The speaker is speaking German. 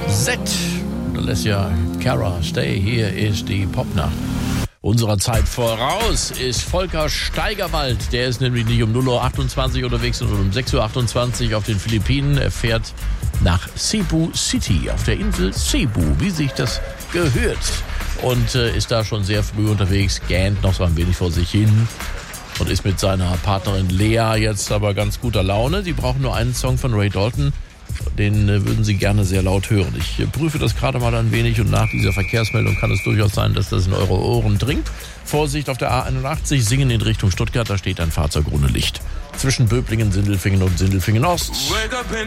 Z. Und Alessia Cara, Stay, hier ist die Popnacht. Unserer Zeit voraus ist Volker Steigerwald. Der ist nämlich nicht um 0:28 Uhr unterwegs, sondern um 6:28 Uhr auf den Philippinen. Er fährt nach Cebu City, auf der Insel Cebu, wie sich das gehört. Und ist da schon sehr früh unterwegs, gähnt noch so ein wenig vor sich hin. Und ist mit seiner Partnerin Lea jetzt aber ganz guter Laune. Sie brauchen nur einen Song von Ray Dalton. Den würden Sie gerne sehr laut hören. Ich prüfe das gerade mal ein wenig und nach dieser Verkehrsmeldung kann es durchaus sein, dass das in eure Ohren dringt. Vorsicht auf der A81, Singen in Richtung Stuttgart, da steht ein Fahrzeug ohne Licht. Zwischen Böblingen, Sindelfingen und Sindelfingen Ost.